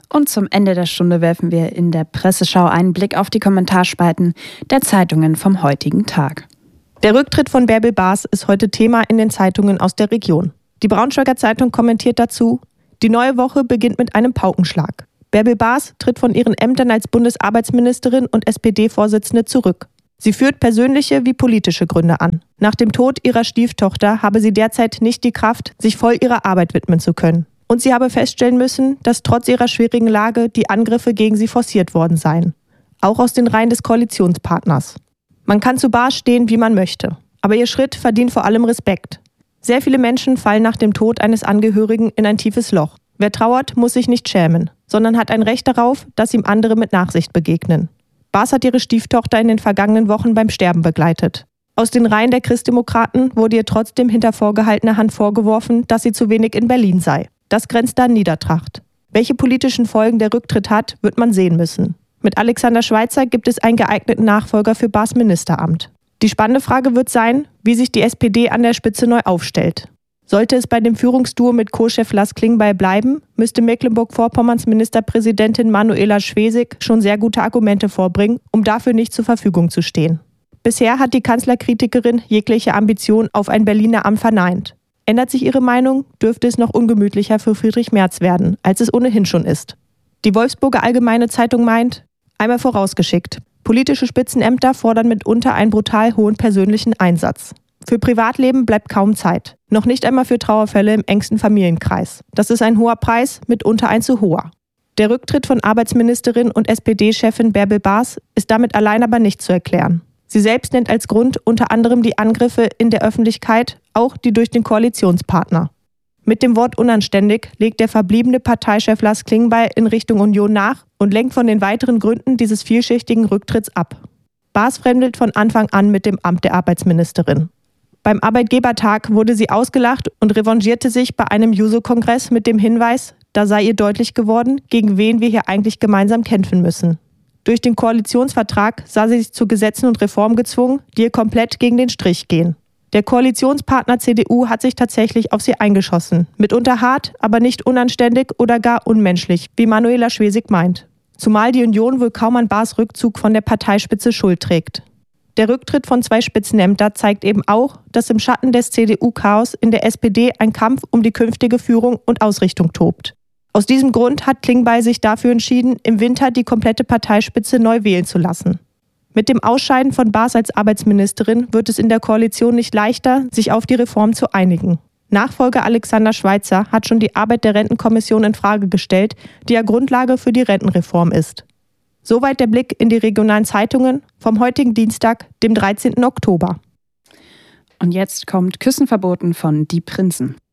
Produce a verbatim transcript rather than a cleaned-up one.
Und zum Ende der Stunde werfen wir in der Presseschau einen Blick auf die Kommentarspalten der Zeitungen vom heutigen Tag. Der Rücktritt von Bärbel Baas ist heute Thema in den Zeitungen aus der Region. Die Braunschweiger Zeitung kommentiert dazu: Die neue Woche beginnt mit einem Paukenschlag. Bärbel Baas tritt von ihren Ämtern als Bundesarbeitsministerin und S P D-Vorsitzende zurück. Sie führt persönliche wie politische Gründe an. Nach dem Tod ihrer Stieftochter habe sie derzeit nicht die Kraft, sich voll ihrer Arbeit widmen zu können. Und sie habe feststellen müssen, dass trotz ihrer schwierigen Lage die Angriffe gegen sie forciert worden seien. Auch aus den Reihen des Koalitionspartners. Man kann zu Baas stehen, wie man möchte. Aber ihr Schritt verdient vor allem Respekt. Sehr viele Menschen fallen nach dem Tod eines Angehörigen in ein tiefes Loch. Wer trauert, muss sich nicht schämen, sondern hat ein Recht darauf, dass ihm andere mit Nachsicht begegnen. Baas hat ihre Stieftochter in den vergangenen Wochen beim Sterben begleitet. Aus den Reihen der Christdemokraten wurde ihr trotzdem hinter vorgehaltener Hand vorgeworfen, dass sie zu wenig in Berlin sei. Das grenzt an Niedertracht. Welche politischen Folgen der Rücktritt hat, wird man sehen müssen. Mit Alexander Schweitzer gibt es einen geeigneten Nachfolger für Baas Ministeramt. Die spannende Frage wird sein, wie sich die S P D an der Spitze neu aufstellt. Sollte es bei dem Führungsduo mit Co-Chef Lars Klingbeil bleiben, müsste Mecklenburg-Vorpommerns Ministerpräsidentin Manuela Schwesig schon sehr gute Argumente vorbringen, um dafür nicht zur Verfügung zu stehen. Bisher hat die Kanzlerkritikerin jegliche Ambition auf ein Berliner Amt verneint. Ändert sich ihre Meinung, dürfte es noch ungemütlicher für Friedrich Merz werden, als es ohnehin schon ist. Die Wolfsburger Allgemeine Zeitung meint, einmal vorausgeschickt, politische Spitzenämter fordern mitunter einen brutal hohen persönlichen Einsatz. Für Privatleben bleibt kaum Zeit. Noch nicht einmal für Trauerfälle im engsten Familienkreis. Das ist ein hoher Preis, mitunter ein zu hoher. Der Rücktritt von Arbeitsministerin und S P D-Chefin Bärbel Baas ist damit allein aber nicht zu erklären. Sie selbst nennt als Grund unter anderem die Angriffe in der Öffentlichkeit, auch die durch den Koalitionspartner. Mit dem Wort unanständig legt der verbliebene Parteichef Lars Klingbeil in Richtung Union nach und lenkt von den weiteren Gründen dieses vielschichtigen Rücktritts ab. Baas fremdelt von Anfang an mit dem Amt der Arbeitsministerin. Beim Arbeitgebertag wurde sie ausgelacht und revanchierte sich bei einem Juso-Kongress mit dem Hinweis, da sei ihr deutlich geworden, gegen wen wir hier eigentlich gemeinsam kämpfen müssen. Durch den Koalitionsvertrag sah sie sich zu Gesetzen und Reformen gezwungen, die ihr komplett gegen den Strich gehen. Der Koalitionspartner C D U hat sich tatsächlich auf sie eingeschossen. Mitunter hart, aber nicht unanständig oder gar unmenschlich, wie Manuela Schwesig meint. Zumal die Union wohl kaum an Baas Rückzug von der Parteispitze Schuld trägt. Der Rücktritt von zwei Spitzenämtern zeigt eben auch, dass im Schatten des C D U-Chaos in der S P D ein Kampf um die künftige Führung und Ausrichtung tobt. Aus diesem Grund hat Klingbeil sich dafür entschieden, im Winter die komplette Parteispitze neu wählen zu lassen. Mit dem Ausscheiden von Baas als Arbeitsministerin wird es in der Koalition nicht leichter, sich auf die Reform zu einigen. Nachfolger Alexander Schweitzer hat schon die Arbeit der Rentenkommission in Frage gestellt, die ja Grundlage für die Rentenreform ist. Soweit der Blick in die regionalen Zeitungen vom heutigen Dienstag, dem dreizehnten Oktober. Und jetzt kommt Küssen verboten von Die Prinzen.